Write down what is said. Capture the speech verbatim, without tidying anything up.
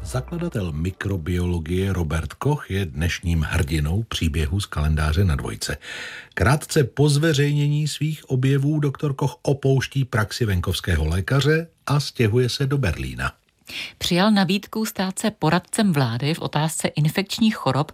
Zakladatel mikrobiologie Robert Koch je dnešním hrdinou příběhu z kalendáře na dvojce. Krátce po zveřejnění svých objevů doktor Koch opouští praxi venkovského lékaře a stěhuje se do Berlína. Přijal nabídku stát se poradcem vlády v otázce infekčních chorob